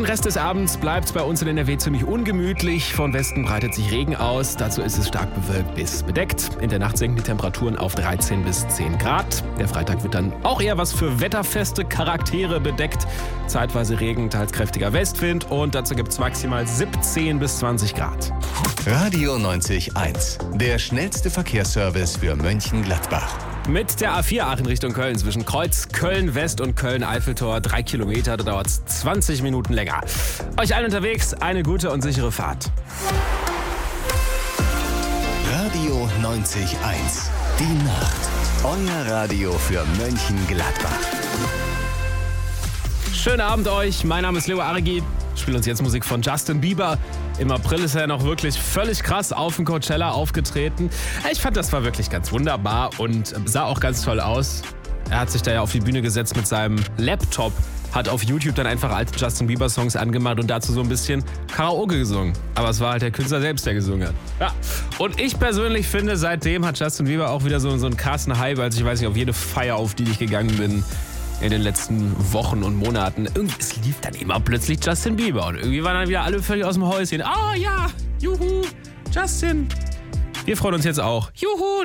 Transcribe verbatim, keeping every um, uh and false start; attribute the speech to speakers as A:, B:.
A: Rest des Abends bleibt es bei uns in N R W ziemlich ungemütlich. Von Westen breitet sich Regen aus. Dazu ist es stark bewölkt bis bedeckt. In der Nacht sinken die Temperaturen auf dreizehn bis zehn Grad. Der Freitag wird dann auch eher was für wetterfeste Charaktere bedeckt. Zeitweise Regen, teils kräftiger Westwind und dazu gibt es maximal siebzehn bis zwanzig Grad.
B: Radio neunzig Komma eins, der schnellste Verkehrsservice für Mönchengladbach.
A: Mit der A vier Aachen Richtung Köln zwischen Kreuz, Köln-West und Köln-Eiffeltor. Drei Kilometer, da dauert es zwanzig Minuten länger. Euch allen unterwegs eine gute und sichere Fahrt.
B: Radio neunzig Komma eins, die Nacht. Euer Radio für Mönchengladbach.
A: Schönen Abend euch, mein Name ist Leo Arigi. Ich spiele uns jetzt Musik von Justin Bieber. Im April ist er noch wirklich völlig krass auf dem Coachella aufgetreten. Ich fand, das war wirklich ganz wunderbar und sah auch ganz toll aus. Er hat sich da ja auf die Bühne gesetzt mit seinem Laptop, hat auf YouTube dann einfach alte Justin Bieber Songs angemacht und dazu so ein bisschen Karaoke gesungen. Aber es war halt der Künstler selbst, der gesungen hat. Ja. Und ich persönlich finde, seitdem hat Justin Bieber auch wieder so, so einen krassen Hype, als ich weiß nicht, auf jede Feier, auf die ich gegangen bin in den letzten Wochen und Monaten. Irgendwie, es lief dann immer plötzlich Justin Bieber und irgendwie waren dann wieder alle völlig aus dem Häuschen. Ah ja, juhu, Justin. Wir freuen uns jetzt auch. Juhu,